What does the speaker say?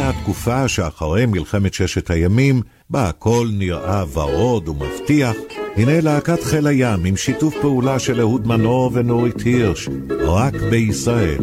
התקופה שאחרי מלחמת ששת הימים, בה הכל נראה ורוד ומבטיח, הנה להקת חיל הים עם שיתוף פעולה של אהוד מנור ונורית הירש, רק בישראל.